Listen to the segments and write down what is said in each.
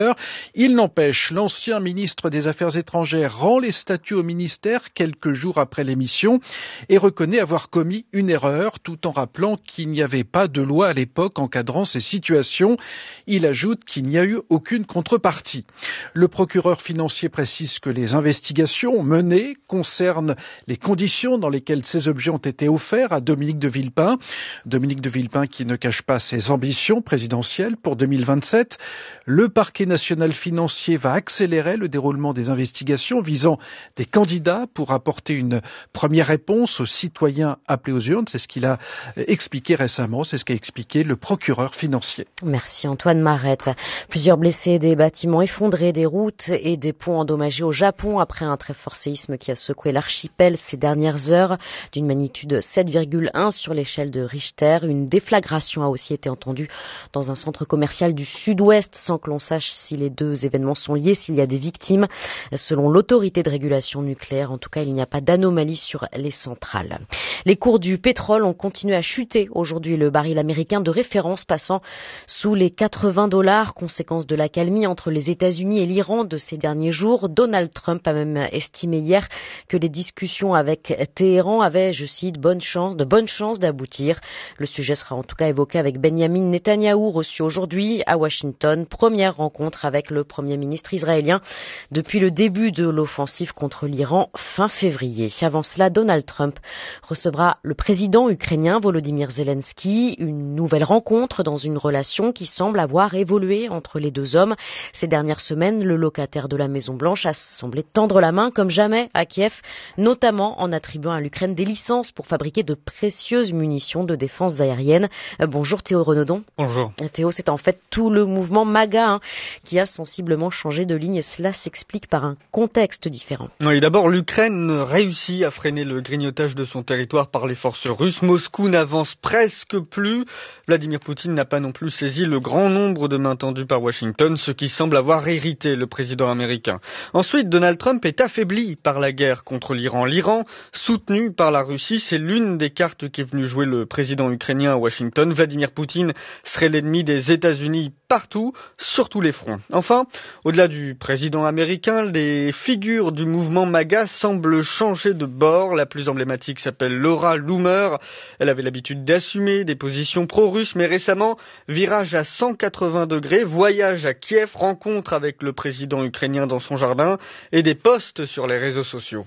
Il n'empêche, l'ancien ministre des Affaires étrangères rend les statuts au ministère quelques jours après l'émission et reconnaît avoir commis une erreur tout en rappelant qu'il n'y avait pas de loi à l'époque encadrant ces situations. Il ajoute qu'il n'y a eu aucune contrepartie. Le procureur financier précise que les investigations menées concernent les conditions dans lesquelles ces objets ont été offerts à Dominique de Villepin. Dominique de Villepin qui ne cache pas ses ambitions présidentielles pour 2027. Le parquet national financier va accélérer le déroulement des investigations visant des candidats pour apporter une première réponse aux citoyens appelés aux urnes. C'est ce qu'il a expliqué récemment, c'est ce qu'a expliqué le procureur financier. Merci Antoine Marette. Plusieurs blessés, des bâtiments effondrés, des routes et des ponts endommagés au Japon après un très fort séisme qui a secoué l'archipel ces dernières heures d'une magnitude 7,1 sur l'échelle de Richter. Une déflagration a aussi été entendue dans un centre commercial du sud-ouest sans que l'on sache si les deux événements sont liés, s'il y a des victimes. Selon l'autorité de régulation nucléaire, en tout cas, il n'y a pas d'anomalie sur les centrales. Les cours du pétrole ont continué à chuter aujourd'hui. Le baril américain de référence passant sous les $80, conséquence de l'accalmie entre les États-Unis et l'Iran de ces derniers jours. Donald Trump a même estimé hier que les discussions avec Téhéran avaient, je cite, de bonnes chances d'aboutir. Le sujet sera en tout cas évoqué avec Benjamin Netanyahou, reçu aujourd'hui à Washington. Première rencontre avec le Premier ministre israélien depuis le début de l'offensive contre l'Iran fin février. Avant cela, Donald Trump recevra le président ukrainien Volodymyr Zelensky. Une nouvelle rencontre dans une relation qui semble avoir évolué entre les deux hommes. Ces dernières semaines, le locataire de la Maison-Blanche a semblé tendre la main comme jamais à Kiev, notamment en attribuant à l'Ukraine des licences pour fabriquer de précieuses munitions de défense aérienne. Bonjour Théo Renaudon. Bonjour. Théo, c'est en fait tout le mouvement MAGA qui a sensiblement changé de ligne et cela s'explique par un contexte différent. Oui, d'abord, l'Ukraine réussit à freiner le grignotage de son territoire par les forces russes. Moscou n'avance presque plus. Vladimir Poutine n'a pas non plus saisi le grand nombre de mains tendues par Washington, ce qui semble avoir irrité le président américain. Ensuite, Donald Trump est affaibli par la guerre contre l'Iran. L'Iran, soutenu par la Russie, c'est l'une des cartes qui est venue jouer le président ukrainien à Washington. Vladimir Poutine serait l'ennemi des États-Unis partout, sur tous les fronts. Enfin, au-delà du président américain, les figures du mouvement MAGA semblent changer de bord. La plus emblématique s'appelle Laura Loomer. Elle avait l'habitude d'assumer des positions pro-russes, mais récemment, virage à 180 degrés, voyage à Kiev, rencontre avec le président ukrainien dans son jardin et des posts sur les réseaux sociaux.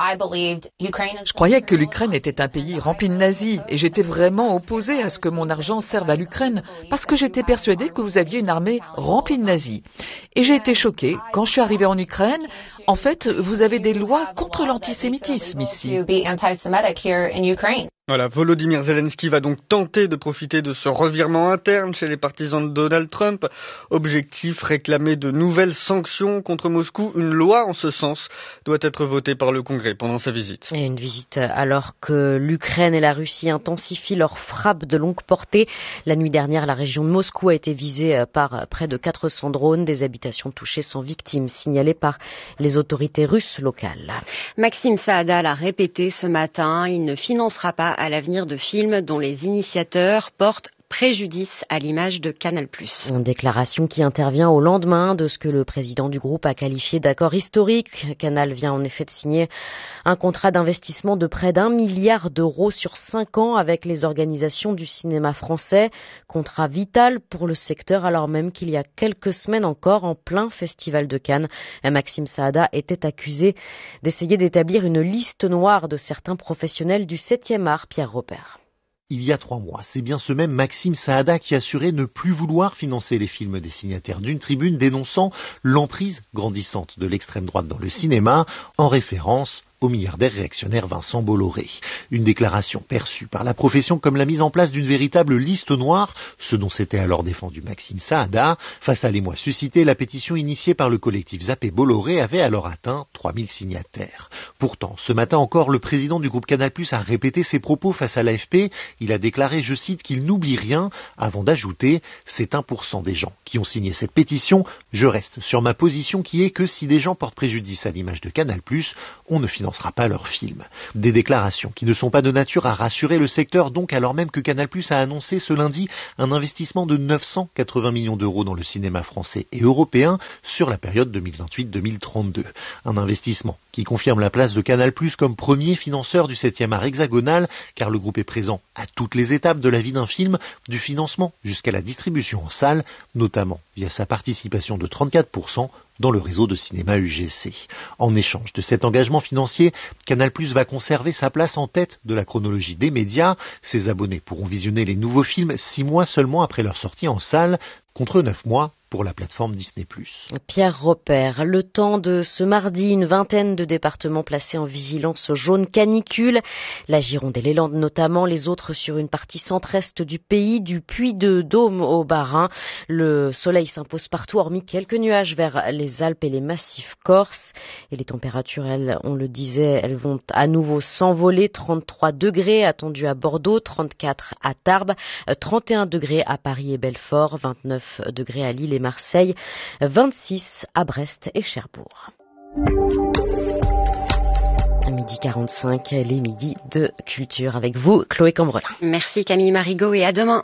Je croyais que l'Ukraine était un pays rempli de nazis et j'étais vraiment opposée à ce que mon argent serve à l'Ukraine parce que j'étais persuadée que vous aviez une armée remplie de nazis. Et j'ai été choquée quand je suis arrivée en Ukraine. En fait, vous avez des lois contre l'antisémitisme ici. Voilà, Volodymyr Zelensky va donc tenter de profiter de ce revirement interne chez les partisans de Donald Trump. Objectif, réclamer de nouvelles sanctions contre Moscou. Une loi en ce sens doit être votée par le Congrès pendant sa visite. Et une visite alors que l'Ukraine et la Russie intensifient leurs frappes de longue portée. La nuit dernière, la région de Moscou a été visée par près de 400 drones. Des habitations touchées sans victimes signalées par les autorités russes locales. Maxime Saada l'a répété ce matin, il ne financera pas à l'avenir de films dont les initiateurs portent préjudice à l'image de Canal+. Une déclaration qui intervient au lendemain de ce que le président du groupe a qualifié d'accord historique. Canal vient en effet de signer un contrat d'investissement de près d'1 milliard d'euros sur 5 ans avec les organisations du cinéma français. Contrat vital pour le secteur alors même qu'il y a quelques semaines encore, en plein festival de Cannes, Maxime Saada était accusé d'essayer d'établir une liste noire de certains professionnels du 7e art. Pierre Robert. Il y a 3 mois, c'est bien ce même Maxime Saada qui assurait ne plus vouloir financer les films des signataires d'une tribune dénonçant l'emprise grandissante de l'extrême droite dans le cinéma, en référence au milliardaire réactionnaire Vincent Bolloré. Une déclaration perçue par la profession comme la mise en place d'une véritable liste noire, ce dont s'était alors défendu Maxime Saada. Face à l'émoi suscité, la pétition initiée par le collectif Zappé Bolloré avait alors atteint 3000 signataires. Pourtant, ce matin encore, le président du groupe Canal+ a répété ses propos face à l'AFP. Il a déclaré, je cite, qu'il n'oublie rien, avant d'ajouter, c'est 1% des gens qui ont signé cette pétition. Je reste sur ma position qui est que si des gens portent préjudice à l'image de Canal+, on ne finance financera pas leur film. Des déclarations qui ne sont pas de nature à rassurer le secteur, donc, alors même que Canal+ a annoncé ce lundi un investissement de 980 millions d'euros dans le cinéma français et européen sur la période 2028-2032. Un investissement qui confirme la place de Canal+ comme premier financeur du 7e art hexagonal, car le groupe est présent à toutes les étapes de la vie d'un film, du financement jusqu'à la distribution en salle, notamment via sa participation de 34% dans le réseau de cinéma UGC. En échange de cet engagement financier, Canal+ va conserver sa place en tête de la chronologie des médias. Ses abonnés pourront visionner les nouveaux films 6 mois seulement après leur sortie en salle, contre 9 mois pour la plateforme Disney+. Pierre Robert, le temps de ce mardi, une vingtaine de départements placés en vigilance jaune canicule. La Gironde et les Landes notamment, les autres sur une partie centre-est du pays, du Puy-de-Dôme au Bas-Rhin. Le soleil s'impose partout, hormis quelques nuages vers les Alpes et les massifs corses. Et les températures, elles, on le disait, elles vont à nouveau s'envoler. 33 degrés attendus à Bordeaux, 34 à Tarbes, 31 degrés à Paris et Belfort, 29 degrés à Lille et Marseille, 26 à Brest et Cherbourg. Midi 45, les midis de culture avec vous, Chloé Cambrelin. Merci Camille Marigot et à demain.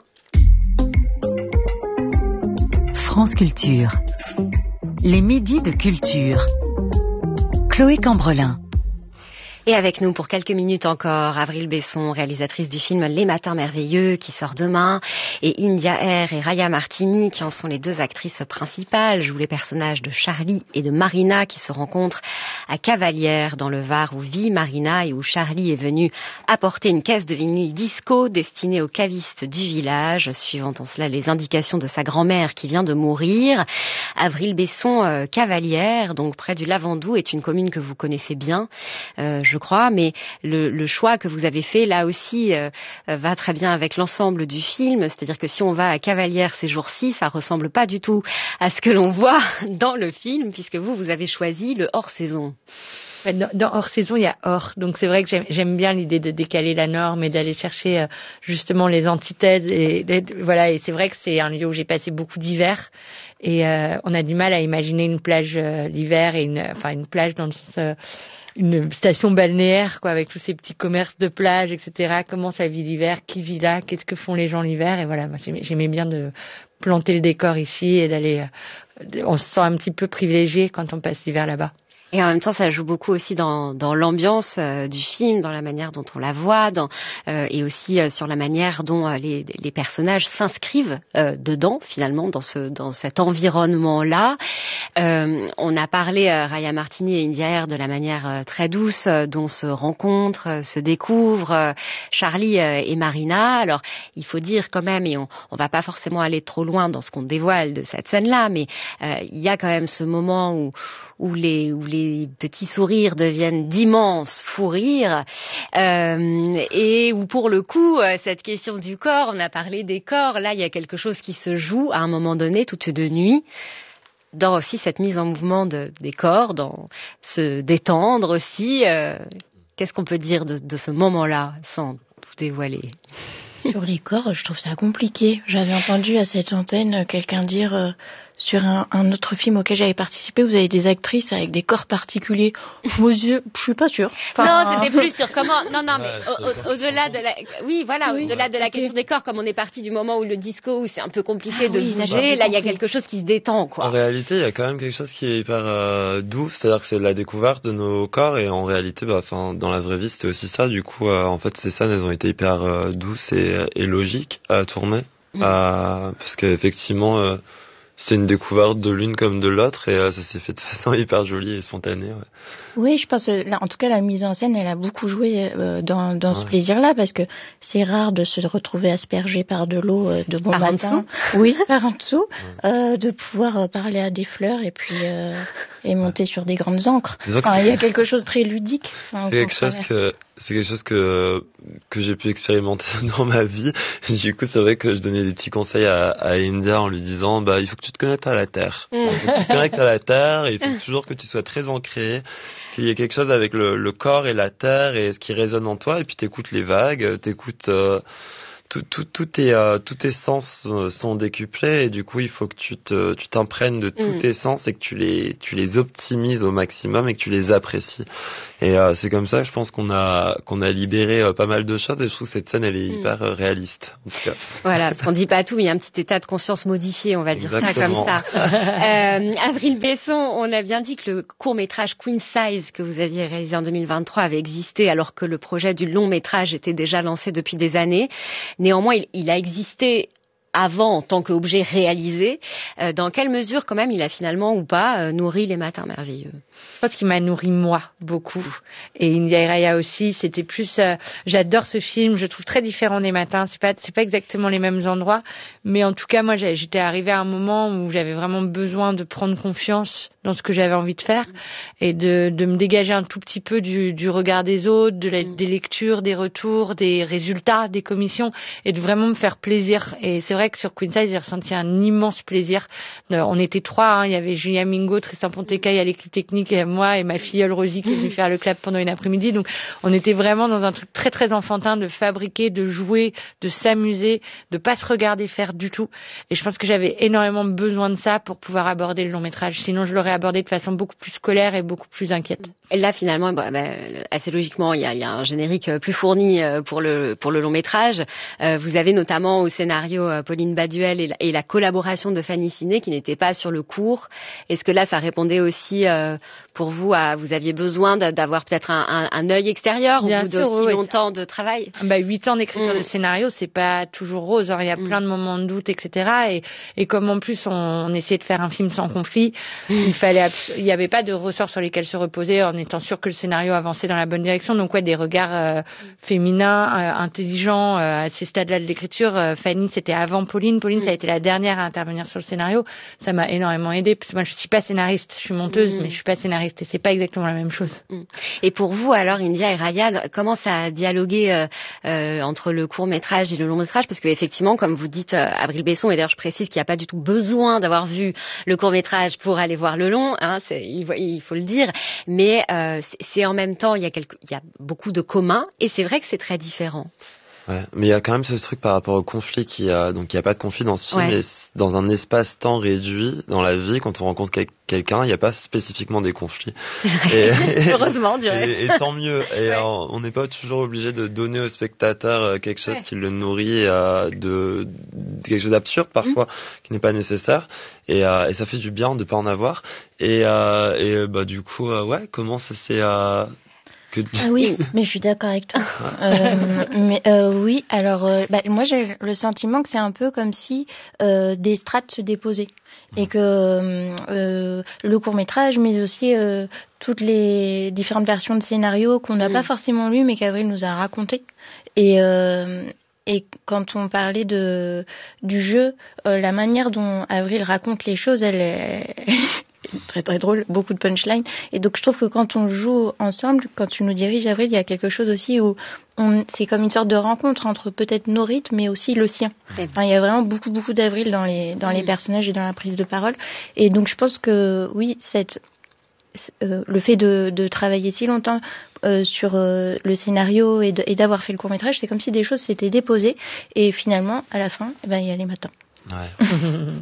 France Culture. Les midis de culture. Chloé Cambrelin. Et avec nous pour quelques minutes encore, Avril Besson, réalisatrice du film Les Matins Merveilleux qui sort demain, et India Air et Raya Martini qui en sont les deux actrices principales, jouent les personnages de Charlie et de Marina qui se rencontrent à Cavalières dans le Var où vit Marina et où Charlie est venu apporter une caisse de vinyle disco destinée aux cavistes du village, suivant en cela les indications de sa grand-mère qui vient de mourir. Avril Besson, Cavalières, donc près du Lavandou, est une commune que vous connaissez bien, je crois, mais le choix que vous avez fait là aussi va très bien avec l'ensemble du film, c'est-à-dire que si on va à Cavalières ces jours-ci, ça ressemble pas du tout à ce que l'on voit dans le film, puisque vous avez choisi le hors-saison. Dans hors-saison, il y a hors, donc c'est vrai que j'aime bien l'idée de décaler la norme et d'aller chercher justement les antithèses, et voilà, et c'est vrai que c'est un lieu où j'ai passé beaucoup d'hiver, et on a du mal à imaginer une plage l'hiver, et une plage dans le sens... une station balnéaire, quoi, avec tous ces petits commerces de plage, etc. Comment ça vit l'hiver? Qui vit là? Qu'est-ce que font les gens l'hiver? Et voilà, moi, j'aimais bien de planter le décor ici et d'aller, on se sent un petit peu privilégié quand on passe l'hiver là-bas. Et en même temps, ça joue beaucoup aussi dans l'ambiance du film, dans la manière dont on la voit, et aussi sur la manière dont les personnages s'inscrivent dedans, finalement, dans cet environnement-là. On a parlé, Raya Martini et India Air, de la manière très douce dont se rencontrent, se découvrent Charlie et Marina. Alors, il faut dire quand même, et on va pas forcément aller trop loin dans ce qu'on dévoile de cette scène-là, mais il y a quand même ce moment où les petits sourires deviennent d'immenses fous rires, et où pour le coup, cette question du corps, on a parlé des corps, là il y a quelque chose qui se joue à un moment donné, toute de nuit, dans aussi cette mise en mouvement des corps, dans se détendre aussi. Qu'est-ce qu'on peut dire de ce moment-là, sans tout dévoiler ? Sur les corps, je trouve ça compliqué. J'avais entendu à cette antenne quelqu'un dire sur un autre film auquel j'avais participé, vous avez des actrices avec des corps particuliers. Moi, je suis pas sûre. Non, c'était plus sur comment. Non, mais au-delà de la. Oui, voilà, au-delà de la question des corps, comme on est parti du moment où le disco, où c'est un peu compliqué de bouger, là, il y a quelque chose qui se détend, quoi. En réalité, il y a quand même quelque chose qui est hyper doux, c'est-à-dire que c'est la découverte de nos corps, et en réalité, dans la vraie vie, c'était aussi ça. Du coup, en fait, ces scènes, elles ont été hyper douces et logiques à tourner, parce qu'effectivement. C'est une découverte de l'une comme de l'autre, et ça s'est fait de façon hyper jolie et spontanée. Ouais. Oui, je pense, en tout cas, la mise en scène, elle a beaucoup joué dans ce plaisir-là, parce que c'est rare de se retrouver aspergé par de l'eau de bon matin. En dessous. Oui, par en dessous, de pouvoir parler à des fleurs et puis et monter sur des grandes ancres. Il y a quelque chose de très ludique. C'est quelque chose que j'ai pu expérimenter dans ma vie. Et du coup, c'est vrai que je donnais des petits conseils à India en lui disant, il faut que tu te connectes à la terre. Il faut que tu te connectes à la terre, et il faut toujours que tu sois très ancré, qu'il y ait quelque chose avec le corps et la terre et ce qui résonne en toi, et puis t'écoutes les vagues, t'écoutes tous tes sens sont décuplés et du coup il faut que tu t'imprègnes de tous tes sens et que tu les optimises au maximum et que tu les apprécies. Et c'est comme ça, je pense qu'on a libéré pas mal de choses et je trouve que cette scène elle est hyper réaliste. En tout cas. Voilà, parce qu'on dit pas tout, mais il y a un petit état de conscience modifié, on va dire ça comme ça. Avril Besson, on a bien dit que le court-métrage Queen Size que vous aviez réalisé en 2023 avait existé alors que le projet du long-métrage était déjà lancé depuis des années. Néanmoins, il a existé avant en tant qu'objet réalisé. Dans quelle mesure, quand même, il a finalement ou pas nourri Les Matins Merveilleux? Je pense qu'il m'a nourri moi beaucoup, et India et Raya aussi. C'était plus, j'adore ce film, je trouve très différent des Matins. C'est pas exactement les mêmes endroits, mais en tout cas moi j'étais arrivée à un moment où j'avais vraiment besoin de prendre confiance dans ce que j'avais envie de faire et de me dégager un tout petit peu du regard des autres, des lectures, des retours, des résultats, des commissions, et de vraiment me faire plaisir. Et c'est vrai que sur Queen Size j'ai ressenti un immense plaisir. On était 3, il y avait Julien Mingo, Tristan Pontecaille à l'équipe technique, et moi et ma filleule Rosie qui est venue faire le clap pendant une après-midi. Donc on était vraiment dans un truc très très enfantin, de fabriquer, de jouer, de s'amuser, de pas se regarder faire du tout. Et je pense que j'avais énormément besoin de ça pour pouvoir aborder le long métrage. Sinon je l'aurais abordé de façon beaucoup plus scolaire et beaucoup plus inquiète. Et là finalement, assez logiquement, il y a un générique plus fourni pour le long métrage. Vous avez notamment au scénario Pauline Baduel et la collaboration de Fanny Ciné qui n'était pas sur le court. Est-ce que là ça répondait aussi pour vous vous aviez besoin d'avoir peut-être un œil extérieur au bout d'aussi longtemps de travail? 8 ans d'écriture de scénario, c'est pas toujours rose, hein. Il y a plein de moments de doute, etc. Et comme en plus on essayait de faire un film sans conflit, il y avait pas de ressorts sur lesquels se reposer en étant sûr que le scénario avançait dans la bonne direction. Donc des regards féminins, intelligents à ces stades-là de l'écriture. Fanny, c'était avant Pauline. Pauline, ça a été la dernière à intervenir sur le scénario. Ça m'a énormément aidée parce que moi je suis pas scénariste, je suis monteuse, mais je suis pas scénariste et c'est pas exactement la même chose. Et pour vous alors, India et Raya, comment ça a dialogué entre le court-métrage et le long-métrage? Parce que effectivement, comme vous dites, Avril Besson, et d'ailleurs je précise qu'il n'y a pas du tout besoin d'avoir vu le court-métrage pour aller voir le long, hein, il faut le dire, mais c'est en même temps, il y a beaucoup de communs et c'est vrai que c'est très différent. Ouais, mais il y a quand même ce truc par rapport au conflit donc il y a pas de conflit dans ce film, mais dans un espace-temps réduit dans la vie, quand on rencontre quelqu'un, il n'y a pas spécifiquement des conflits. Heureusement, dirais. Et tant mieux. Et on n'est pas toujours obligé de donner au spectateur quelque chose qui le nourrit de quelque chose d'absurde parfois, qui n'est pas nécessaire. Et ça fait du bien de pas en avoir. Et du coup, comment ça s'est Ah oui, mais je suis d'accord avec toi. Oui, alors moi j'ai le sentiment que c'est un peu comme si des strates se déposaient et que le court-métrage, mais aussi toutes les différentes versions de scénarios qu'on n'a pas forcément lues, mais qu'Avril nous a racontées. Et quand on parlait du jeu, la manière dont Avril raconte les choses, elle est très très drôle, beaucoup de punchlines. Et donc je trouve que quand on joue ensemble, quand tu nous diriges, Avril, il y a quelque chose aussi où c'est comme une sorte de rencontre entre peut-être nos rythmes, mais aussi le sien. Enfin, il y a vraiment beaucoup d'Avril dans les personnages et dans la prise de parole. Et donc je pense que oui, le fait de travailler si longtemps sur le scénario et d'avoir fait le court-métrage, c'est comme si des choses s'étaient déposées et finalement, à la fin, il y a Les Matins. Ouais.